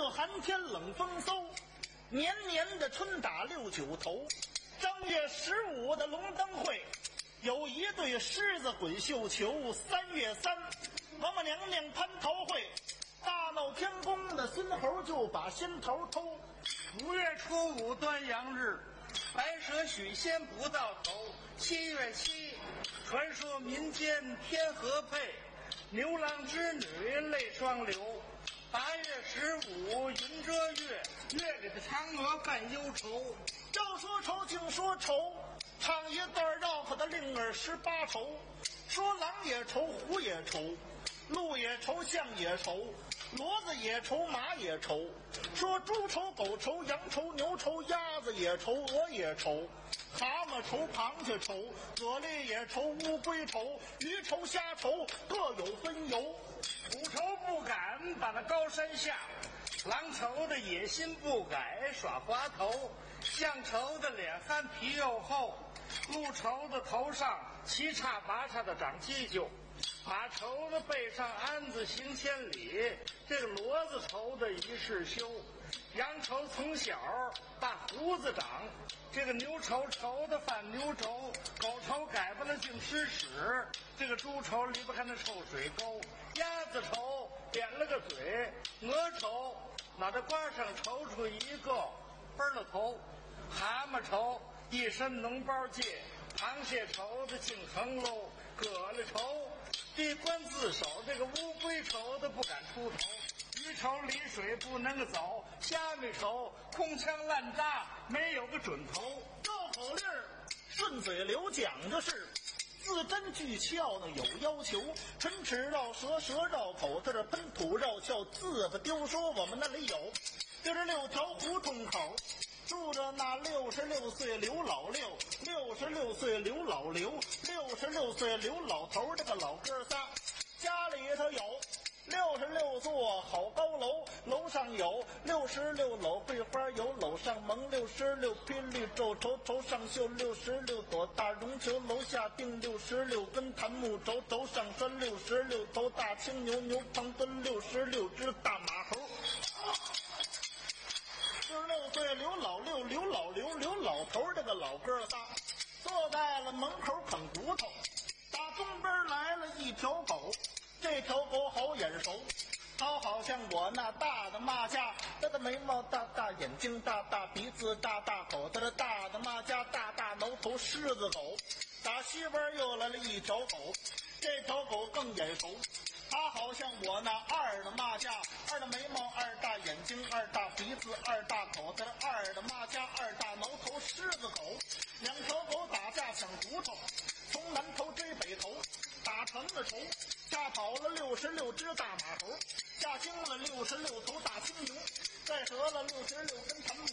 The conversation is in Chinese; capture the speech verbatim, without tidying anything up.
个寒天冷风嗖，年年的春打六九头。正月十五的龙灯会，有一对狮子滚绣球。三月三，王母娘娘蟠桃会，大闹天宫的孙猴就把仙桃偷。 五月初五端阳日，白蛇许仙不到头。七月七，传说民间天河配，牛郎织女泪双流。八月十五云遮月，月里的嫦娥犯忧愁。 要说愁竟说愁，唱一段绕口的令儿十八愁。说狼也愁，虎也愁，鹿也愁，象也愁，骡子也愁，马也愁。说猪愁，狗愁，羊愁，牛愁，鸭子也愁，鹅也愁。蛤蟆愁，螃蟹愁，蛤蜊也愁，乌龟愁，鱼愁，虾愁，各有分由。 虎愁不敢把那高山下，狼愁的野心不改耍滑头，象愁的脸憨皮又厚，鹿愁的头上七叉八叉的长犄角，马愁的背上鞍子行千里，这个骡子愁的一世休，羊愁从小大胡子长，这个牛愁愁的犯牛轴，狗愁改不了净吃屎，这个猪愁离不开那臭水沟，鸭子愁扁了个嘴，鹅愁脑袋瓜上抽出一个分了头，蛤蟆愁一身脓包界，螃蟹愁的净横喽，蛤蜊愁闭关自守，这个乌龟愁的不敢出头，鱼愁离水不能走，虾米愁空腔烂渣没有个准头。 绕口令儿顺嘴流讲的是字真句俏呢有要求，唇齿绕舌，舌绕口，它这喷吐绕翘，字不丢说我们那里有六十六条胡同口，住着那六十六岁刘老六，六十六岁刘老刘，六十六岁刘老头，这个老哥仨家里头有六十六座好高楼，楼上有六十六篓桂花油，楼上蒙六十六霹雳皱绸，绸上绣六十六朵大绒球，楼下钉六十六根檀木轴，轴上拴六十六头大青牛，牛旁蹲六十六只大马猴。六十六岁刘老六，刘老刘，刘老头，这个老哥仨坐在了门口啃骨头。打东边来了一条狗，这条狗好眼熟，它好像我那大的妈家，它的眉毛大大，眼睛大大，鼻子大大，狗它的大的妈家大大挠头，狮子狗。打西边又来了一条狗，这条狗更眼熟，它好像我那二的妈家，二的眉毛，二大眼睛，二大鼻子，二大口，它的二的妈家二大挠头，狮子狗。两条狗打架抢骨头，从南头追北头，打成了仇，吓跑了六十六只大马猴，吓惊了六十六头大青牛，再折了六十六根藤